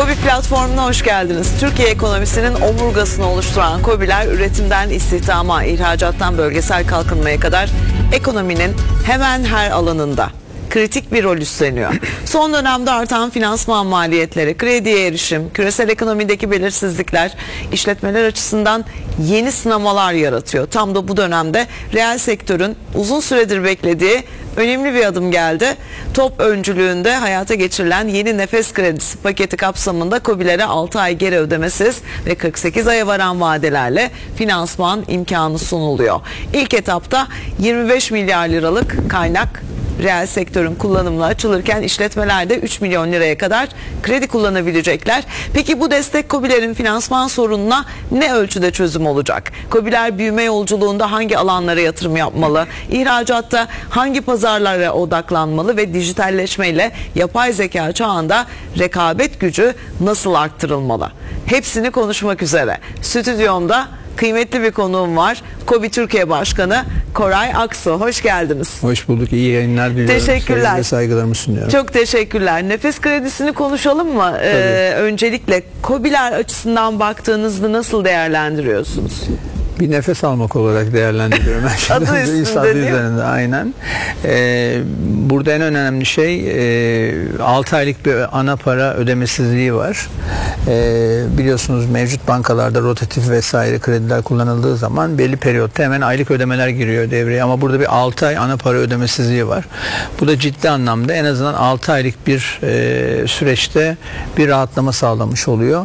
KOBİ platformuna hoş geldiniz. Türkiye ekonomisinin omurgasını oluşturan KOBİ'ler üretimden istihdama, ihracattan bölgesel kalkınmaya kadar ekonominin hemen her alanında kritik bir rol üstleniyor. Son dönemde artan finansman maliyetleri, krediye erişim, küresel ekonomideki belirsizlikler işletmeler açısından yeni sınamalar yaratıyor. Tam da bu dönemde reel sektörün uzun süredir beklediği önemli bir adım geldi. TOP öncülüğünde hayata geçirilen yeni nefes kredisi paketi kapsamında KOBİ'lere 6 ay geri ödemesiz ve 48 aya varan vadelerle finansman imkanı sunuluyor. İlk etapta 25 milyar liralık kaynak reel sektörün kullanımına açılırken işletmelerde 3 milyon liraya kadar kredi kullanabilecekler. Peki bu destek KOBİ'lerin finansman sorununa ne ölçüde çözüm olacak? KOBİ'ler büyüme yolculuğunda hangi alanlara yatırım yapmalı? İhracatta hangi pazarlara odaklanmalı ve dijitalleşmeyle yapay zeka çağında rekabet gücü nasıl arttırılmalı? Hepsini konuşmak üzere stüdyomda kıymetli bir konuğum var. KOBİ Türkiye Başkanı Koray Aksu. Hoş geldiniz. Hoş bulduk. İyi yayınlar diliyorum. Teşekkürler. Saygılarımı sunuyorum. Çok teşekkürler. Nefes kredisini konuşalım mı? Öncelikle KOBİ'ler açısından baktığınızda nasıl değerlendiriyorsunuz? Bir nefes almak olarak değerlendiriyorum. Adı üstünde değil mi? Aynen. Burada en önemli şey 6 aylık bir ana para ödemesizliği var. Biliyorsunuz mevcut bankalarda rotatif vesaire krediler kullanıldığı zaman belli periyotta hemen aylık ödemeler giriyor devreye. Ama burada bir 6 ay ana para ödemesizliği var. Bu da ciddi anlamda en azından 6 aylık bir süreçte bir rahatlama sağlamış oluyor.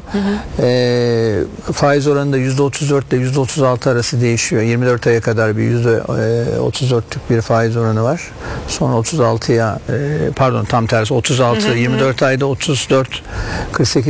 Faiz oranı da %34 ile %36 arası değişiyor. 24 aya kadar bir %34'lük bir faiz oranı var. Sonra 36'ya tam tersi 36, 24 ayda 34, 48